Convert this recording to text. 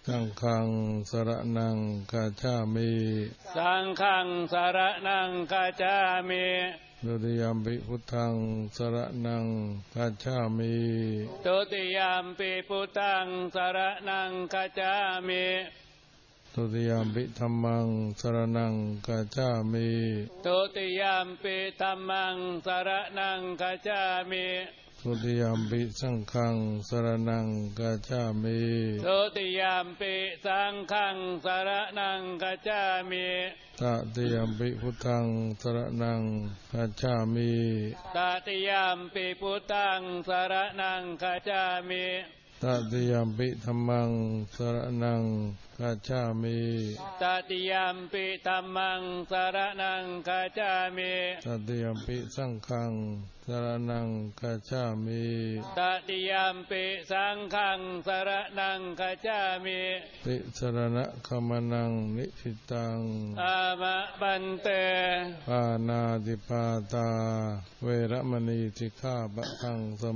สังฆังสรณังคัจฉามิสังฆังสรณังคัจฉามิทุติยัมปิพุทธังสรณังคัจฉามิทุติยัมปิพุทธังสรณังคัจฉามิทุติยัมปิธัมมังสรณังคัจฉามิทุติยัมปิธัมมังสรณังคัจฉามิทุติยัมปิสังฆังสรณังคัจฉามิทุติยัมปิสังฆังสรณังคัจฉามิตติยัมปิพุทธังสรณังคัจฉามิตติยัมปิพุทธังสรณังคัจฉามิตติยัมปิธัมมังสรณังคัจฉามิตติยัมปิธัมมังสรณังคัจฉามิตติยัมปิสังฆังสรณังคัจฉามิตติยัมปิสังฆังสรณังคัจฉามิติสรณะคัมนังนิสิตังอามะปันเตปานาติปาตาเวรมณีสิกขาปะทังส